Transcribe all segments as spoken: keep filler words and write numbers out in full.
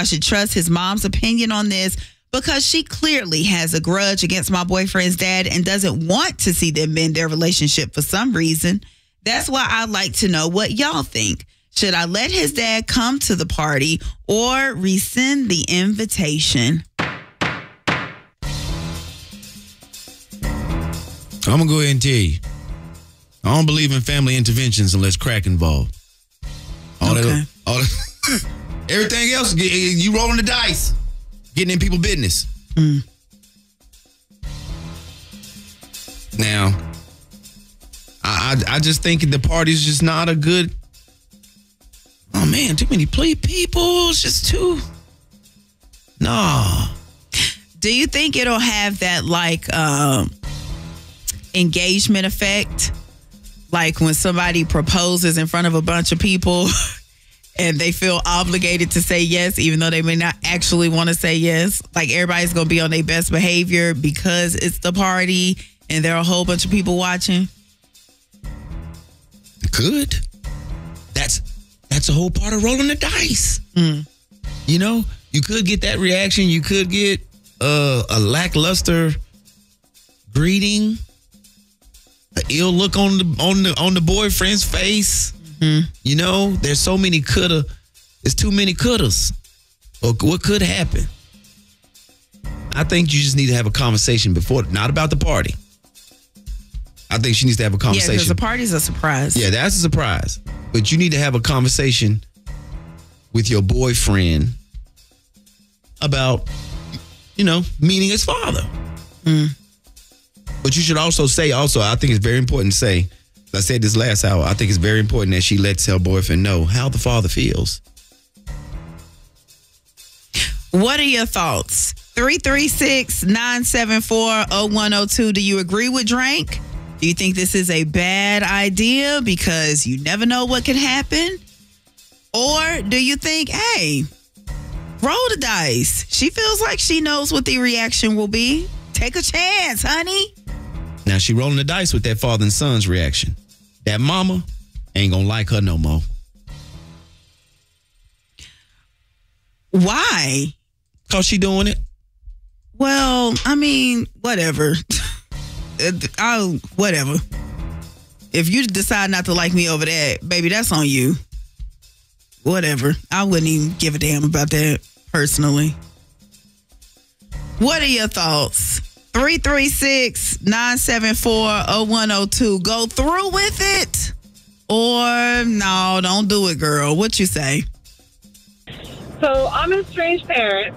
I should trust his mom's opinion on this because she clearly has a grudge against my boyfriend's dad and doesn't want to see them end their relationship for some reason. That's why I'd like to know what y'all think. Should I let his dad come to the party or rescind the invitation? I'm going to go ahead and tell you. I don't believe in family interventions unless crack involved. All okay. That, all that, everything else, you rolling the dice, getting in people's business. Mm. Now, I, I I just think the party's just not a good. Oh man, too many play people. It's just too. Nah. Do you think it'll have that like um, engagement effect? Like when somebody proposes in front of a bunch of people and they feel obligated to say yes, even though they may not actually want to say yes. Like everybody's going to be on their best behavior because it's the party and there are a whole bunch of people watching. Could. That's that's a whole part of rolling the dice. Mm. You know, you could get that reaction. You could get uh, a lackluster greeting. An ill look on the on the on the boyfriend's face. Mm-hmm. You know, there's so many coulda. There's too many couldas. Or what could happen? I think you just need to have a conversation before, not about the party. I think she needs to have a conversation. Yeah, because the party's a surprise. Yeah, that's a surprise. But you need to have a conversation with your boyfriend about, you know, meeting his father. Mm. But you should also say, also, I think it's very important to say, I said this last hour, I think it's very important that she lets her boyfriend know how the father feels. What are your thoughts? three three six, nine seven four, oh one oh two. Do you agree with Drank? Do you think this is a bad idea because you never know what can happen? Or do you think, hey, roll the dice. She feels like she knows what the reaction will be. Take a chance, honey. Now she rolling the dice with that father and son's reaction. That mama ain't gonna like her no more. Why? Cause she doing it. Well, I mean, whatever. I'll, whatever. If you decide not to like me over that, baby, that's on you. Whatever. I wouldn't even give a damn about that personally. What are your thoughts? three three six, nine seven four, oh one oh two. Go through with it? Or no, don't do it, girl. What you say? So I'm a strange parent,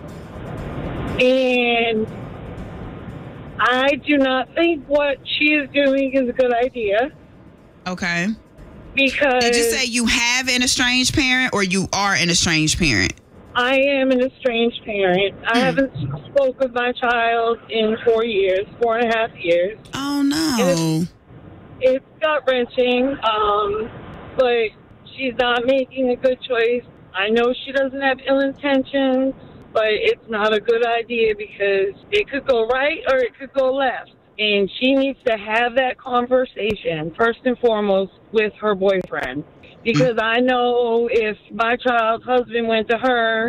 and I do not think what she is doing is a good idea. Okay. Because did you say you have an estranged parent or you are an estranged parent? I am an estranged parent. I Hmm. haven't spoke with my child in four years, four and a half years. Oh, no. It's, it's gut-wrenching, um, but she's not making a good choice. I know she doesn't have ill intentions, but it's not a good idea because it could go right or it could go left. And she needs to have that conversation, first and foremost, with her boyfriend. Because I know if my child's husband went to her,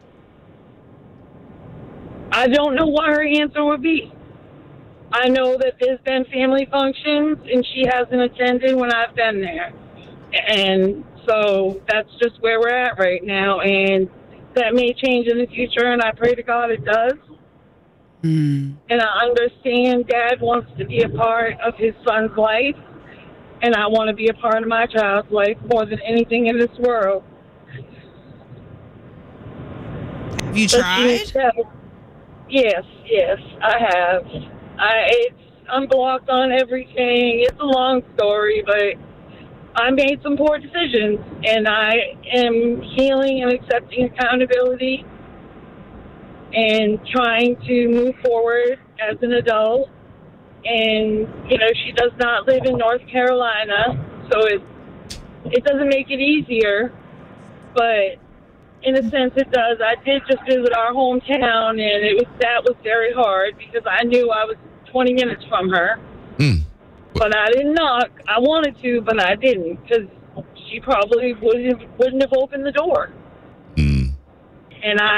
I don't know what her answer would be. I know that there's been family functions and she hasn't attended when I've been there. And so that's just where we're at right now. And that may change in the future, and I pray to God it does. Mm. And I understand Dad wants to be a part of his son's life. And I want to be a part of my child's life more than anything in this world. Have you tried? Yes, yes, I have. I, it's unblocked on everything. It's a long story, but I made some poor decisions. And I am healing and accepting accountability and trying to move forward as an adult. And, you know, she does not live in North Carolina, so it it doesn't make it easier. But in a sense, it does. I did just visit our hometown, and it was that was very hard because I knew I was twenty minutes from her. Mm. But I didn't knock. I wanted to, but I didn't because she probably wouldn't wouldn't have opened the door. Mm. And I.